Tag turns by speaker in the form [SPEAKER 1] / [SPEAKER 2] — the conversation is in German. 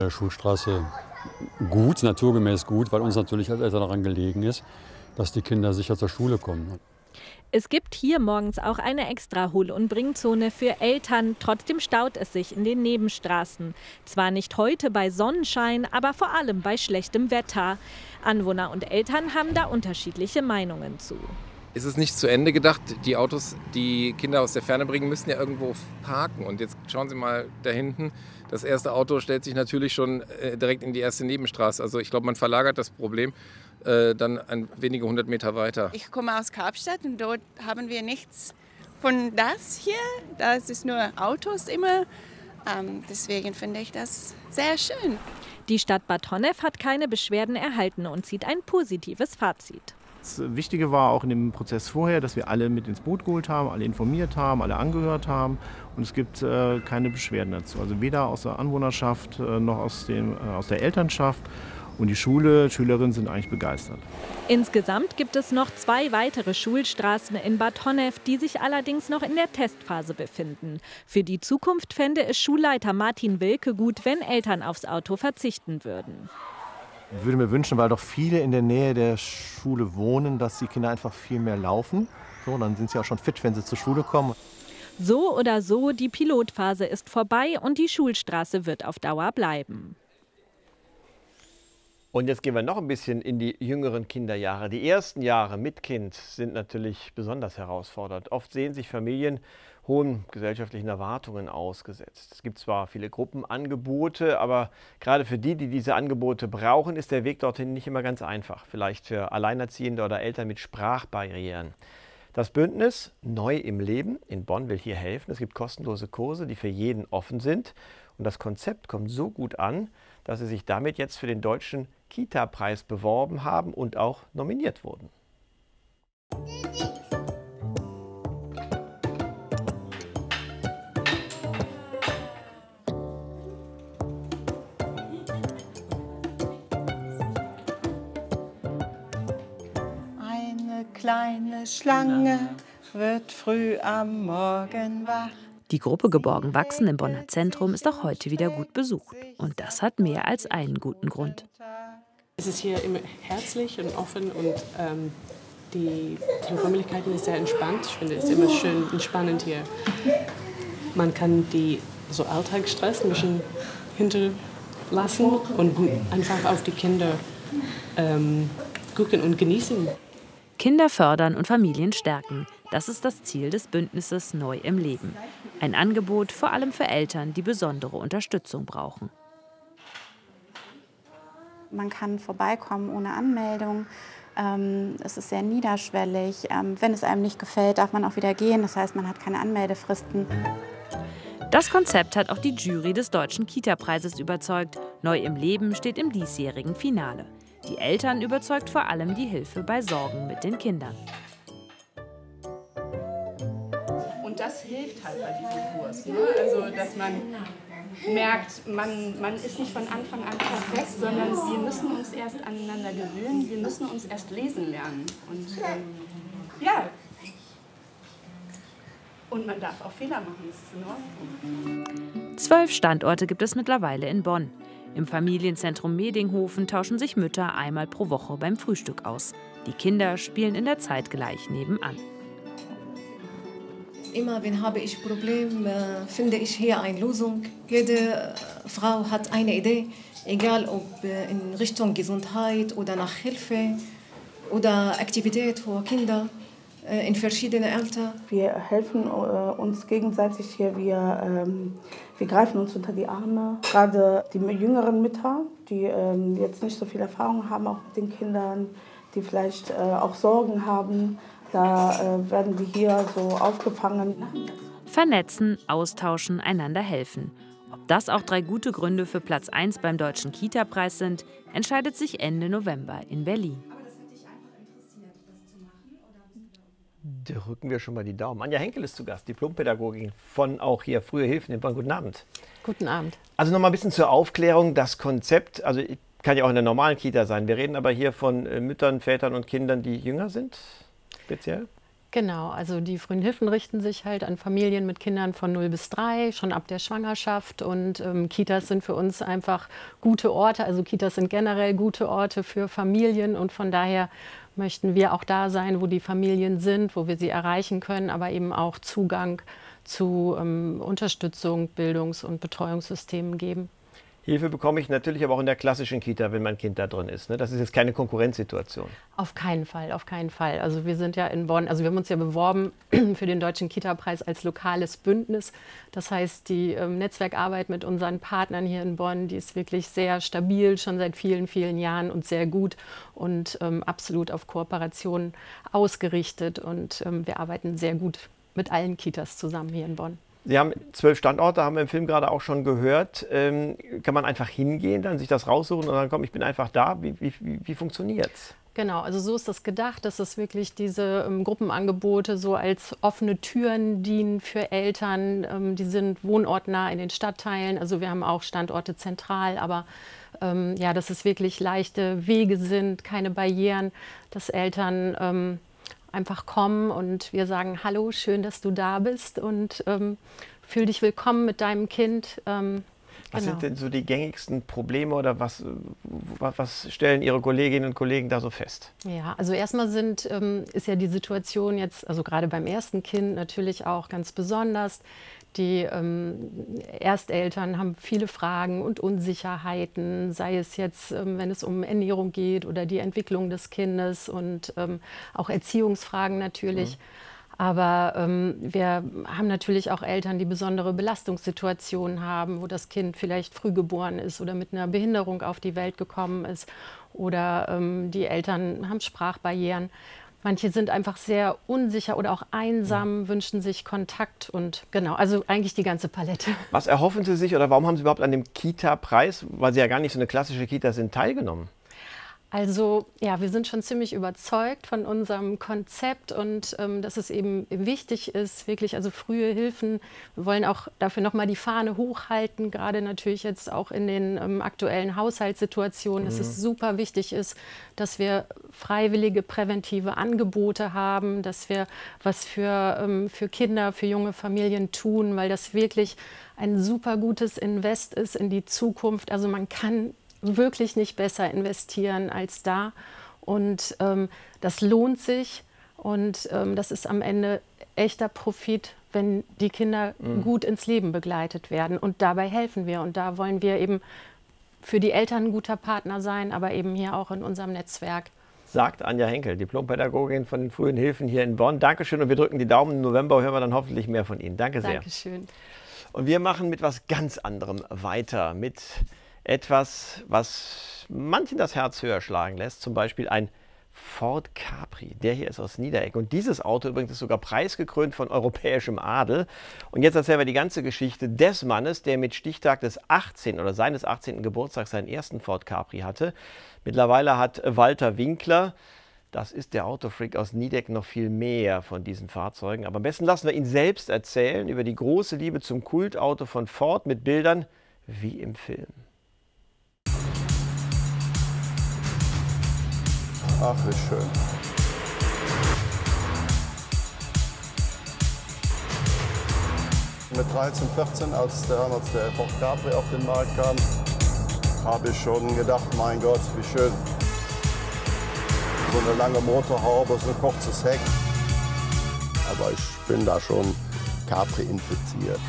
[SPEAKER 1] Schulstraße gut, naturgemäß gut, weil uns natürlich als Eltern daran gelegen ist, dass die Kinder sicher zur Schule kommen.
[SPEAKER 2] Es gibt hier morgens auch eine extra Hol- und Bringzone für Eltern. Trotzdem staut es sich in den Nebenstraßen. Zwar nicht heute bei Sonnenschein, aber vor allem bei schlechtem Wetter. Anwohner und Eltern haben da unterschiedliche Meinungen zu.
[SPEAKER 3] Ist es nicht zu Ende gedacht? Die Autos, die Kinder aus der Ferne bringen, müssen ja irgendwo parken. Und jetzt schauen Sie mal da hinten. Das erste Auto stellt sich natürlich schon direkt in die erste Nebenstraße. Also ich glaube, man verlagert das Problem dann wenige 100 Meter weiter.
[SPEAKER 4] Ich komme aus Kapstadt und dort haben wir nichts von das hier. Da ist nur Autos immer. Deswegen finde ich das sehr schön.
[SPEAKER 2] Die Stadt Bad Honnef hat keine Beschwerden erhalten und zieht ein positives Fazit.
[SPEAKER 5] Das Wichtige war auch in dem Prozess vorher, dass wir alle mit ins Boot geholt haben, alle informiert haben, alle angehört haben. Und es gibt keine Beschwerden dazu. Also weder aus der Anwohnerschaft noch aus der Elternschaft. Und die Schülerinnen sind eigentlich begeistert.
[SPEAKER 2] Insgesamt gibt es noch 2 weitere Schulstraßen in Bad Honnef, die sich allerdings noch in der Testphase befinden. Für die Zukunft fände es Schulleiter Martin Wilke gut, wenn Eltern aufs Auto verzichten würden.
[SPEAKER 6] Ich würde mir wünschen, weil doch viele in der Nähe der Schule wohnen, dass die Kinder einfach viel mehr laufen. So, dann sind sie auch schon fit, wenn sie zur Schule kommen.
[SPEAKER 2] So oder so, die Pilotphase ist vorbei und die Schulstraße wird auf Dauer bleiben.
[SPEAKER 7] Und jetzt gehen wir noch ein bisschen in die jüngeren Kinderjahre. Die ersten Jahre mit Kind sind natürlich besonders herausfordernd. Oft sehen sich Familien hohen gesellschaftlichen Erwartungen ausgesetzt. Es gibt zwar viele Gruppenangebote, aber gerade für die, die diese Angebote brauchen, ist der Weg dorthin nicht immer ganz einfach. Vielleicht für Alleinerziehende oder Eltern mit Sprachbarrieren. Das Bündnis Neu im Leben in Bonn will hier helfen. Es gibt kostenlose Kurse, die für jeden offen sind. Und das Konzept kommt so gut an, dass sie sich damit jetzt für den Deutschen Kita-Preis beworben haben und auch nominiert wurden.
[SPEAKER 8] Eine kleine Schlange wird früh am Morgen wach.
[SPEAKER 9] Die Gruppe Geborgen Wachsen im Bonner Zentrum ist auch heute wieder gut besucht. Und das hat mehr als einen guten Grund.
[SPEAKER 10] Es ist hier immer herzlich und offen und die Räumlichkeiten ist sehr entspannt. Ich finde es immer schön entspannend hier. Man kann die Alltagsstress ein bisschen hinterlassen und einfach auf die Kinder gucken und genießen.
[SPEAKER 9] Kinder fördern und Familien stärken. Das ist das Ziel des Bündnisses Neu im Leben. Ein Angebot vor allem für Eltern, die besondere Unterstützung brauchen.
[SPEAKER 11] Man kann vorbeikommen ohne Anmeldung. Es ist sehr niederschwellig. Wenn es einem nicht gefällt, darf man auch wieder gehen. Das heißt, man hat keine Anmeldefristen.
[SPEAKER 9] Das Konzept hat auch die Jury des Deutschen Kita-Preises überzeugt. Neu im Leben steht im diesjährigen Finale. Die Eltern überzeugt vor allem die Hilfe bei Sorgen mit den Kindern.
[SPEAKER 12] Und das hilft halt bei diesem Kurs. Ne? Also, dass man merkt, man ist nicht von Anfang an perfekt, sondern wir müssen uns erst aneinander gewöhnen, wir müssen uns erst lesen lernen. Und ja, und man darf auch Fehler machen, das ist in Ordnung.
[SPEAKER 9] 12 Standorte gibt es mittlerweile in Bonn. Im Familienzentrum Medinghofen tauschen sich Mütter einmal pro Woche beim Frühstück aus. Die Kinder spielen in der Zeit gleich nebenan.
[SPEAKER 13] Immer wenn habe ich Probleme, finde ich hier eine Lösung. Jede Frau hat eine Idee, egal ob in Richtung Gesundheit oder nach Hilfe oder Aktivität für Kinder in verschiedenen Altern.
[SPEAKER 14] Wir helfen uns gegenseitig hier, wir greifen uns unter die Arme. Gerade die jüngeren Mütter, die jetzt nicht so viel Erfahrung haben, auch mit den Kindern, die vielleicht auch Sorgen haben, da werden die hier so aufgefangen.
[SPEAKER 9] Vernetzen, austauschen, einander helfen. Ob das auch 3 gute Gründe für Platz 1 beim Deutschen Kita-Preis sind, entscheidet sich Ende November in Berlin.
[SPEAKER 7] Da rücken wir schon mal die Daumen. Anja Henkel ist zu Gast, Diplompädagogin von auch hier Frühe Hilfen in Bonn. Guten Abend.
[SPEAKER 15] Guten Abend.
[SPEAKER 7] Also noch mal ein bisschen zur Aufklärung. Das Konzept, also kann ja auch in der normalen Kita sein. Wir reden aber hier von Müttern, Vätern und Kindern, die jünger sind, speziell?
[SPEAKER 15] Genau, also die frühen Hilfen richten sich halt an Familien mit Kindern von 0 bis 3, schon ab der Schwangerschaft. Und Kitas sind für uns einfach gute Orte. Also Kitas sind generell gute Orte für Familien. Und von daher möchten wir auch da sein, wo die Familien sind, wo wir sie erreichen können, aber eben auch Zugang zu Unterstützung, Bildungs- und Betreuungssystemen geben.
[SPEAKER 7] Hilfe bekomme ich natürlich aber auch in der klassischen Kita, wenn mein Kind da drin ist. Ne? Das ist jetzt keine Konkurrenzsituation.
[SPEAKER 15] Auf keinen Fall, auf keinen Fall. Also wir sind ja in Bonn, also wir haben uns ja beworben für den Deutschen Kita-Preis als lokales Bündnis. Das heißt, die Netzwerkarbeit mit unseren Partnern hier in Bonn, die ist wirklich sehr stabil, schon seit vielen, vielen Jahren und sehr gut und absolut auf Kooperation ausgerichtet. Und wir arbeiten sehr gut mit allen Kitas zusammen hier in Bonn.
[SPEAKER 7] Sie haben 12 Standorte, haben wir im Film gerade auch schon gehört. Kann man einfach hingehen, dann sich das raussuchen und dann komm, ich bin einfach da? Wie funktioniert's?
[SPEAKER 15] Genau, also so ist das gedacht, dass es wirklich diese Gruppenangebote so als offene Türen dienen für Eltern. Die sind wohnortnah in den Stadtteilen, also wir haben auch Standorte zentral, aber ja, dass es wirklich leichte Wege sind, keine Barrieren, dass Eltern einfach kommen und wir sagen, hallo, schön, dass du da bist und fühl dich willkommen mit deinem Kind.
[SPEAKER 7] Was sind denn so die gängigsten Probleme oder was stellen Ihre Kolleginnen und Kollegen da so fest?
[SPEAKER 15] Ja, also erstmal ist ja die Situation jetzt, also gerade beim ersten Kind natürlich auch ganz besonders. Die Ersteltern haben viele Fragen und Unsicherheiten, sei es jetzt, wenn es um Ernährung geht oder die Entwicklung des Kindes und auch Erziehungsfragen natürlich. Aber wir haben natürlich auch Eltern, die besondere Belastungssituationen haben, wo das Kind vielleicht früh geboren ist oder mit einer Behinderung auf die Welt gekommen ist. Oder die Eltern haben Sprachbarrieren. Manche sind einfach sehr unsicher oder auch einsam, wünschen sich Kontakt und genau, also eigentlich die ganze Palette.
[SPEAKER 7] Was erhoffen Sie sich oder warum haben Sie überhaupt an dem Kita-Preis, weil Sie ja gar nicht so eine klassische Kita sind, teilgenommen?
[SPEAKER 15] Also ja, wir sind schon ziemlich überzeugt von unserem Konzept und dass es eben wichtig ist, wirklich also frühe Hilfen. Wir wollen auch dafür nochmal die Fahne hochhalten, gerade natürlich jetzt auch in den aktuellen Haushaltssituationen, dass es super wichtig ist, dass wir freiwillige präventive Angebote haben, dass wir was für Kinder, für junge Familien tun, weil das wirklich ein super gutes Invest ist in die Zukunft. Also man kann wirklich nicht besser investieren als da. Und das lohnt sich und das ist am Ende echter Profit, wenn die Kinder gut ins Leben begleitet werden. Und dabei helfen wir. Und da wollen wir eben für die Eltern ein guter Partner sein, aber eben hier auch in unserem Netzwerk.
[SPEAKER 7] Sagt Anja Henkel, Diplompädagogin von den frühen Hilfen hier in Bonn. Dankeschön und wir drücken die Daumen. Im November hören wir dann hoffentlich mehr von Ihnen. Danke sehr.
[SPEAKER 15] Dankeschön.
[SPEAKER 7] Und wir machen mit was ganz anderem weiter. Mit etwas, was manchen das Herz höher schlagen lässt, zum Beispiel ein Ford Capri. Der hier ist aus Niederegg. Und dieses Auto übrigens ist sogar preisgekrönt von europäischem Adel. Und jetzt erzählen wir die ganze Geschichte des Mannes, der mit Stichtag des 18. oder seines 18. Geburtstags seinen ersten Ford Capri hatte. Mittlerweile hat Walter Winkler, das ist der Autofreak aus Niederegg, noch viel mehr von diesen Fahrzeugen. Aber am besten lassen wir ihn selbst erzählen über die große Liebe zum Kultauto von Ford mit Bildern wie im Film.
[SPEAKER 16] Ach, wie schön. Mit 13, 14, als der Ford Capri auf den Markt kam, habe ich schon gedacht, mein Gott, wie schön. So eine lange Motorhaube, so ein kurzes Heck. Aber ich bin da schon Capri infiziert.